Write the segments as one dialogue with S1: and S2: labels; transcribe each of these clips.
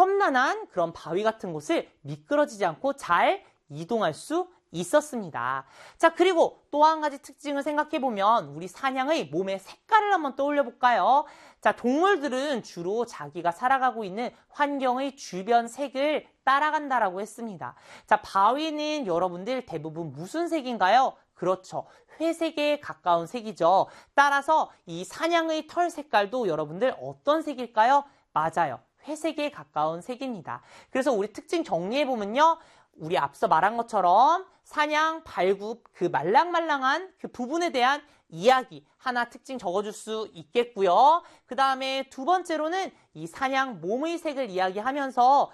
S1: 험난한 그런 바위 같은 곳을 미끄러지지 않고 잘 이동할 수 있었습니다. 자, 그리고 또 한 가지 특징을 생각해보면 우리 사냥의 몸의 색깔을 한번 떠올려 볼까요? 자, 동물들은 주로 자기가 살아가고 있는 환경의 주변 색을 따라간다라고 했습니다. 자, 바위는 여러분들 대부분 무슨 색인가요? 그렇죠. 회색에 가까운 색이죠. 따라서 이 사냥의 털 색깔도 여러분들 어떤 색일까요? 맞아요. 회색에 가까운 색입니다. 그래서 우리 특징 정리해보면요. 우리 앞서 말한 것처럼 사냥, 발굽, 그 말랑말랑한 그 부분에 대한 이야기 하나 특징 적어줄 수 있겠고요. 그 다음에 두 번째로는 이 사냥 몸의 색을 이야기하면서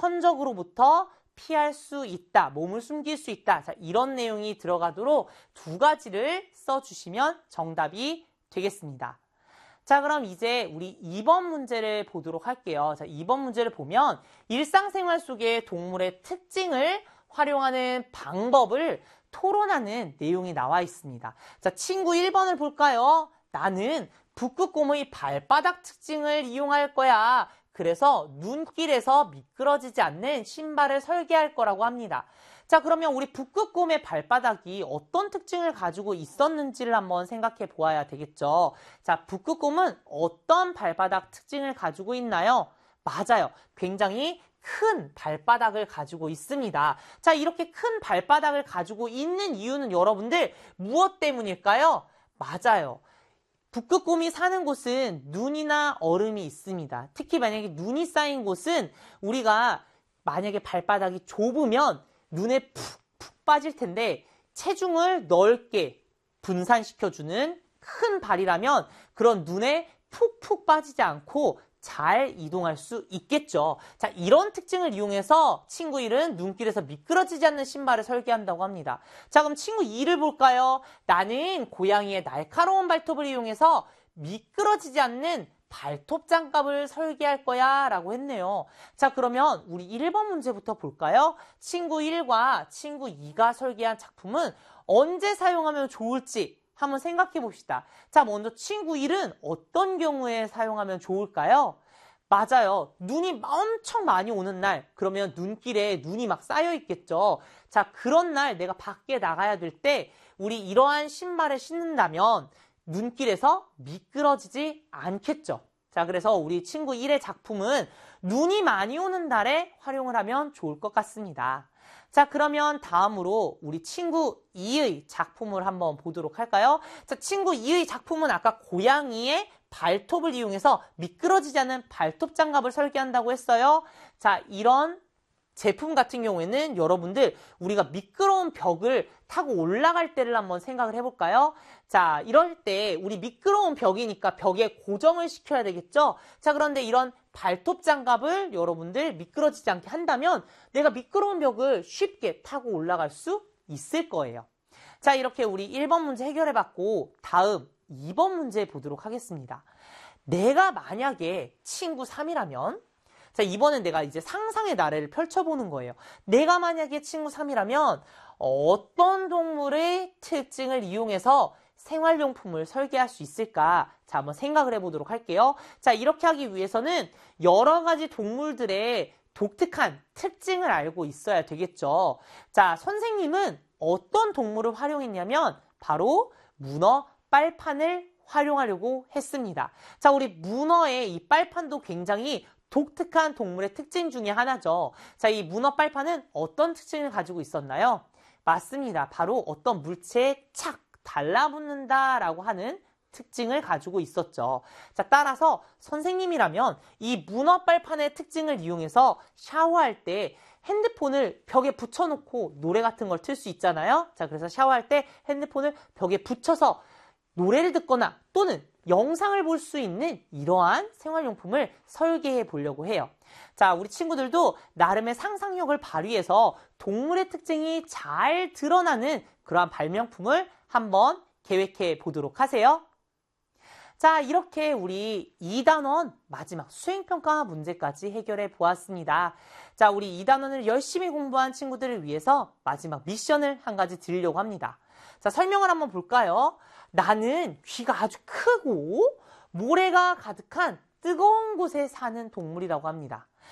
S1: 천적으로부터 피할 수 있다, 몸을 숨길 수 있다. 자, 이런 내용이 들어가도록 두 가지를 써주시면 정답이 되겠습니다. 자, 그럼 이제 우리 2번 문제를 보도록 할게요. 자, 2번 문제를 보면 일상생활 속의 동물의 특징을 활용하는 방법을 토론하는 내용이 나와 있습니다. 자, 친구 1번을 볼까요? 나는 북극곰의 발바닥 특징을 이용할 거야. 그래서 눈길에서 미끄러지지 않는 신발을 설계할 거라고 합니다. 자, 그러면 우리 북극곰의 발바닥이 어떤 특징을 가지고 있었는지를 한번 생각해 보아야 되겠죠. 자, 북극곰은 어떤 발바닥 특징을 가지고 있나요? 맞아요. 굉장히 큰 발바닥을 가지고 있습니다. 자, 이렇게 큰 발바닥을 가지고 있는 이유는 여러분들 무엇 때문일까요? 맞아요. 북극곰이 사는 곳은 눈이나 얼음이 있습니다. 특히 만약에 눈이 쌓인 곳은 우리가 만약에 발바닥이 좁으면 눈에 푹푹 빠질 텐데 체중을 넓게 분산시켜주는 큰 발이라면 그런 눈에 푹푹 빠지지 않고 잘 이동할 수 있겠죠. 자, 이런 특징을 이용해서 친구 1은 눈길에서 미끄러지지 않는 신발을 설계한다고 합니다. 자, 그럼 친구 2를 볼까요? 나는 고양이의 날카로운 발톱을 이용해서 미끄러지지 않는 발톱 장갑을 설계할 거야 라고 했네요. 자, 그러면 우리 1번 문제부터 볼까요? 친구 1과 친구 2가 설계한 작품은 언제 사용하면 좋을지 한번 생각해 봅시다. 자, 먼저 친구 1은 어떤 경우에 사용하면 좋을까요? 맞아요. 눈이 엄청 많이 오는 날, 그러면 눈길에 눈이 막 쌓여 있겠죠. 자, 그런 날 내가 밖에 나가야 될 때 우리 이러한 신발을 신는다면 눈길에서 미끄러지지 않겠죠. 자, 그래서 우리 친구 1의 작품은 눈이 많이 오는 날에 활용을 하면 좋을 것 같습니다. 자, 그러면 다음으로 우리 친구 2의 작품을 한번 보도록 할까요? 자, 친구 2의 작품은 아까 고양이의 발톱을 이용해서 미끄러지지 않는 발톱 장갑을 설계한다고 했어요. 자, 이런 제품 같은 경우에는 여러분들 우리가 미끄러운 벽을 타고 올라갈 때를 한번 생각을 해볼까요? 자, 이럴 때 우리 미끄러운 벽이니까 벽에 고정을 시켜야 되겠죠? 자, 그런데 이런 발톱 장갑을 여러분들 미끄러지지 않게 한다면 내가 미끄러운 벽을 쉽게 타고 올라갈 수 있을 거예요. 자, 이렇게 우리 1번 문제 해결해봤고 다음 2번 문제 보도록 하겠습니다. 내가 만약에 친구 3이라면 자, 이번엔 내가 이제 상상의 나래를 펼쳐보는 거예요. 내가 만약에 친구 3이라면 어떤 동물의 특징을 이용해서 생활용품을 설계할 수 있을까? 자, 한번 생각을 해보도록 할게요. 자, 이렇게 하기 위해서는 여러 가지 동물들의 독특한 특징을 알고 있어야 되겠죠. 자, 선생님은 어떤 동물을 활용했냐면 바로 문어 빨판을 활용하려고 했습니다. 자, 우리 문어의 이 빨판도 굉장히 독특한 동물의 특징 중에 하나죠. 자, 이 문어 빨판은 어떤 특징을 가지고 있었나요? 맞습니다. 바로 어떤 물체에 착 달라붙는다라고 하는 특징을 가지고 있었죠. 자, 따라서 선생님이라면 이 문어 빨판의 특징을 이용해서 샤워할 때 핸드폰을 벽에 붙여놓고 노래 같은 걸 틀 수 있잖아요. 자, 그래서 샤워할 때 핸드폰을 벽에 붙여서 노래를 듣거나 또는 영상을 볼 수 있는 이러한 생활용품을 설계해 보려고 해요. 자, 우리 친구들도 나름의 상상력을 발휘해서 동물의 특징이 잘 드러나는 그러한 발명품을 한번 계획해 보도록 하세요. 자, 이렇게 우리 2단원 마지막 수행평가 문제까지 해결해 보았습니다. 자, 우리 2단원을 열심히 공부한 친구들을 위해서 마지막 미션을 한 가지 드리려고 합니다. 자, 설명을 한번 볼까요? 나는 귀가 아주 크고 모래가 가득한 뜨거운 곳에 사는 동물이라고 합니다.